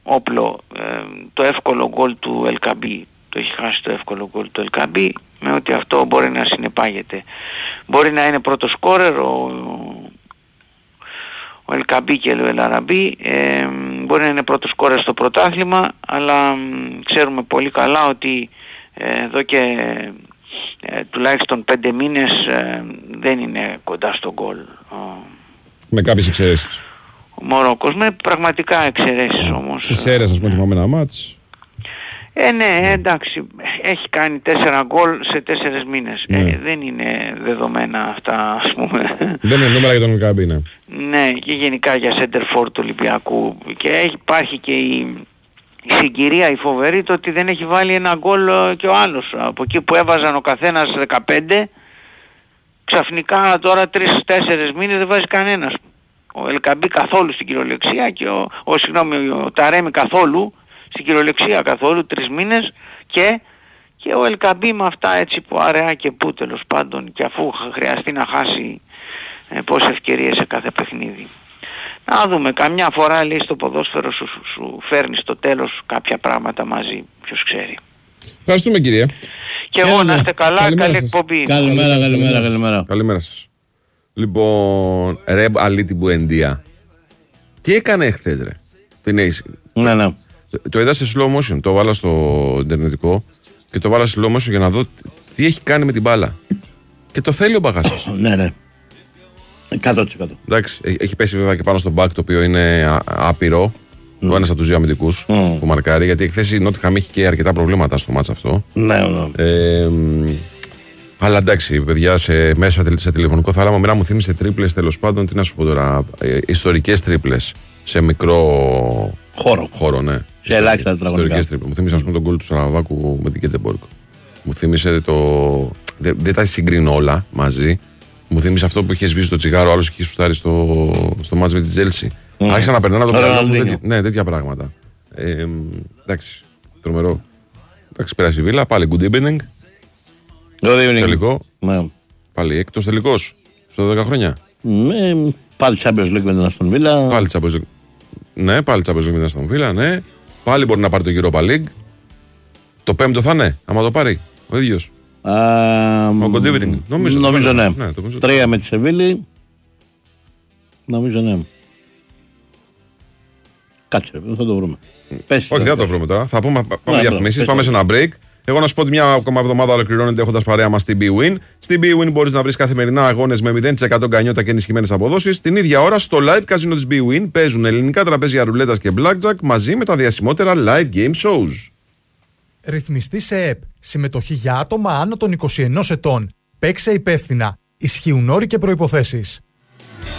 όπλο το εύκολο γκολ του Ελκαμπή. Το έχει χάσει το εύκολο γκολ του Ελκαμπή, με ότι αυτό μπορεί να συνεπάγεται. Μπορεί να είναι πρώτο σκόρερ ο Ελκαμπή και ο Ελαραμπή, μπορεί να είναι πρώτο σκόρερ στο πρωτάθλημα, αλλά ξέρουμε πολύ καλά ότι εδώ και τουλάχιστον 5 μήνες δεν είναι κοντά στον γκολ. Με κάποιες εξαιρέσεις. Ο Μορόκος, με πραγματικά εξαιρέσεις όμως. Στις Σέρρες, ας πούμε, θυμάμαι ένα μάτς. Ναι, εντάξει, έχει κάνει 4 γκολ σε 4 μήνες. Δεν είναι δεδομένα αυτά, ας πούμε. Δεν είναι νούμερα για τον Ελκαμπή, ναι. Ναι, και γενικά για center for του Ολυμπιακού. Και υπάρχει και η συγκυρία, η φοβερή, το ότι δεν έχει βάλει ένα γκολ και ο άλλος. Από εκεί που έβαζαν ο καθένας 15, ξαφνικά τώρα 3-4 μήνες δεν βάζει κανένας. Ο Ελκαμπή καθόλου στην κυριολεξία και ο Ταρέμι καθόλου στην κυριολεξία, καθόλου 3 μήνες, και ο Ελκαμπή με αυτά έτσι που αραιά και που τέλος πάντων, και αφού χρειαστεί να χάσει πόσες ευκαιρίες σε κάθε παιχνίδι. Να δούμε, καμιά φορά λέει στο ποδόσφαιρο σου φέρνει στο τέλος κάποια πράγματα μαζί, ποιος ξέρει. Ευχαριστούμε, κυρία. Και εγώ να είστε καλά, καλή εκπομπή. Καλημέρα σας. Λοιπόν, ρε Αλίτη Μπουεντία, τι έκανε χθες, ρε? Την έχεις? Ναι. Το είδα σε slow motion, το βάλα στο ιντερνετικό και το βάλα σε slow motion για να δω τι έχει κάνει με την μπάλα. Και το θέλει ο Μπαγάσας. Ναι. 100%. Εντάξει, έχει πέσει βέβαια και πάνω στο back, το οποίο είναι άπειρο. Ο ένας από τους δύο αμυντικούς που μαρκάρει, γιατί εχθές η Νότιχαμ είχε και αρκετά προβλήματα στο μάτς αυτό. Ναι. Αλλά εντάξει, παιδιά, μέσα σε τηλεφωνικό θάλαμο, μοιρά μου θύμισε τρίπλες, τέλος πάντων, τι να σου πω τώρα, ιστορικές τρίπλες σε μικρό χώρο, ναι. Σε ελάχιστα τετραγωνικά. Ιστορικές τρίπλες. Μου θύμισε, ας πούμε, τον γκολ του Σαραβάκου με την Κέντεμπορκ. Μου θύμισε το. Δεν τα συγκρίνω όλα μαζί. Μου θύμισε αυτό που είχε σβήσει το τσιγάρο, άλλος είχε σουστάρει στο μάτς με την Τζέλσι. Άρχισα να περνάω το πράγμα. Ναι, τέτοια πράγματα. Εντάξει, τρομερό. Εντάξει, πέρασε η Βίλα, πάλι good evening. Τελικό. Ναι. Πάλι έκτος τελικός στο 10 χρόνια. Πάλι Champions League με την Aston Villa. Πάλι Champions League. Ναι, πάλι Champions League με την Aston Villa, ναι. Πάλι μπορεί να πάρει το Europa League. Το 5ο θα είναι, άμα το πάρει ο ίδιος. Ο Κοντίβιτινγκ. Νομίζω ναι. 3 με τη Σεβίλη. Νομίζω ναι. Κάτσε, θα το βρούμε. Όχι, δεν θα το βρούμε τώρα. Θα πάμε για διαφημίσεις, πάμε σε ένα break. Εγώ να σου πω ότι μια ακόμα εβδομάδα ολοκληρώνεται έχοντας παρέα μας στην BWIN. Στην BWIN μπορείς να βρεις καθημερινά αγώνες με 0% γκανιότα και ενισχυμένες αποδόσεις. Την ίδια ώρα στο live καζίνο της BWIN παίζουν ελληνικά τραπέζια ρουλέτας και blackjack μαζί με τα διασημότερα live game shows. Ρυθμιστή σε ΕΠ. Συμμετοχή για άτομα άνω των 21 ετών. Παίξε υπεύθυνα. Ισχύουν όροι και προϋποθέσεις.